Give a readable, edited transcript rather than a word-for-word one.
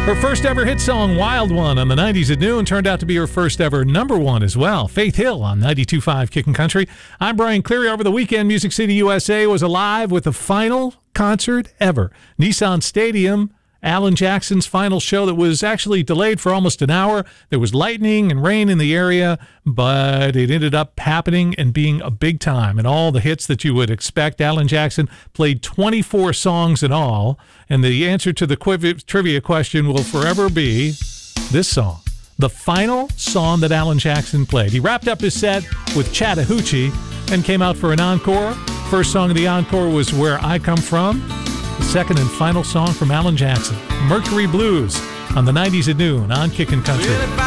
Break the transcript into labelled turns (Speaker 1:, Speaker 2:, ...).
Speaker 1: Her first ever hit song, Wild One, on the 90s at noon, turned out to be her first ever number one as well. Faith Hill on 92.5 Kickin' Country. I'm Brian Cleary. Over the weekend, Music City, USA was alive with the final concert ever. Nissan Stadium, Alan Jackson's final show that was actually delayed for almost an hour. There was lightning and rain in the area, but it ended up happening and being a big time. And all the hits that you would expect. Alan Jackson played 24 songs in all. And the answer to the trivia question will forever be this song, the final song that Alan Jackson played. He wrapped up his set with Chattahoochee and came out for an encore. First song of the encore was Where I Come From. The second and final song from Alan Jackson, Mercury Blues, on the 90s at noon on Kickin' Country.